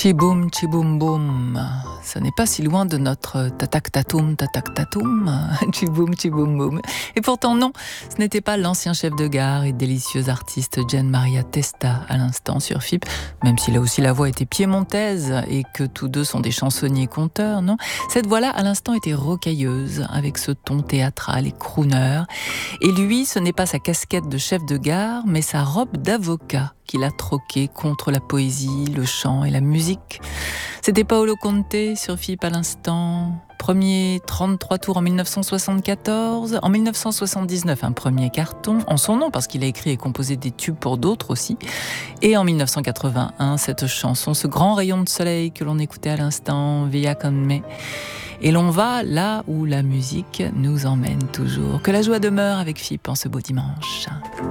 Tchiboum, tchiboum, boum. Ce n'est pas si loin de notre tatak tatoum, tchiboum, tchiboum, boum. Et pourtant non, ce n'était pas l'ancien chef de gare et délicieux artiste Gian Maria Testa à l'instant sur FIP, même si là aussi la voix était piémontaise et que tous deux sont des chansonniers conteurs, non. Cette voix-là à l'instant était rocailleuse, avec ce ton théâtral et crooner. Et lui, ce n'est pas sa casquette de chef de gare, mais sa robe d'avocat qu'il a troquée contre la poésie, le chant et la musique. C'était Paolo Conte sur FIP à l'instant. Premier 33 tours en 1974. En 1979, un premier carton en son nom, parce qu'il a écrit et composé des tubes pour d'autres aussi. Et en 1981, cette chanson, ce grand rayon de soleil que l'on écoutait à l'instant, Via con me. Et l'on va là où la musique nous emmène toujours. Que la joie demeure avec FIP en ce beau dimanche.